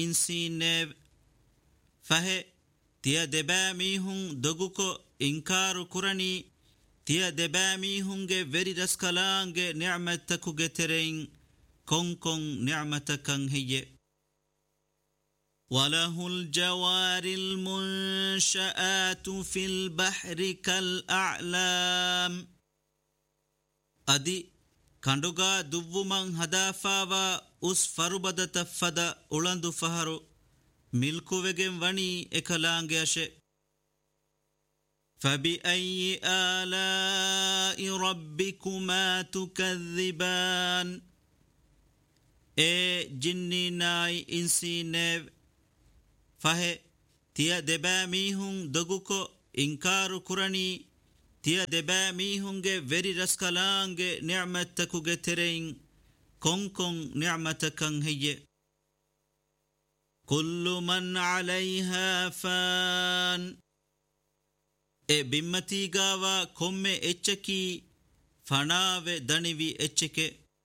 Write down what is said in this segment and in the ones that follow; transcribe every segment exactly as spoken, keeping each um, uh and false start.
insinev fahe tiya debamihun doguko inkaru kurani tiya debamihunge veri raskalange ni'matakuge terein konkon ni'matakan hiye وله الجوار المنشآت في البحر كالأعلام أدي كندوغا دوومن هدافاوا أس فربدت فدا أولندو فهرو ملكووغن وني إكلانغيشه فبأي آلاء ربكما تكذبان إيه جني ناي إنسي نيف fahe tiya debamihun doguko inkaru kurani tiya debamihunge veri raskalange ni'matakuge terein konkon ni'matakan hiye kullu man 'alayha fan e bimmati gawa komme echaki fanave danivi echike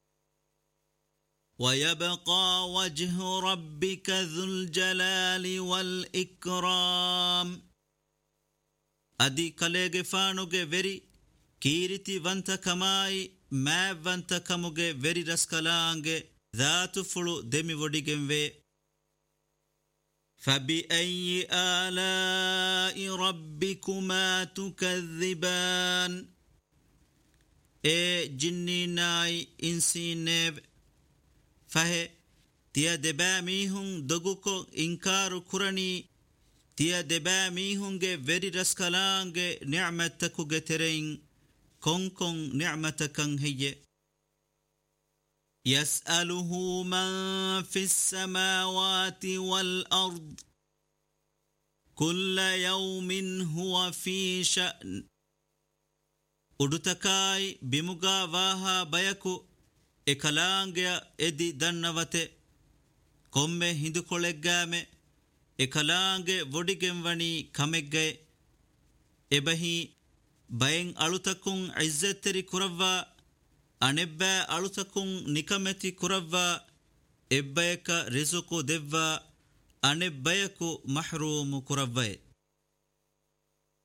ويبقى وجه ربك ذو الجلال والإكرام أدي كاليغ فانوغ وري كيرتي وانت كماي ما وانت كموغ وري رسكالانغ ذات فلو دمي وديگن وي فبأي آلاء ربكما تكذبان اي جني ناي انسي نيب fahe tiya debamihun doguko inkaru kurani tiya debamihunge veri raskalange ni'matakuge terein konkon ni'matakan hiye yas'aluhu man fis samawati wal ard kulla yawmin huwa fi sha'n udutakai bimuga waha bayaku ekalaangya edi dannavate komme hindukoleggame ekalaange vodigen wani kamegge ebahi bayen alutakun izzetteri kuravva anebba alutakun nikameti kuravva ebbayaka rizuku devva anebbayaku mahrumu kuravvaye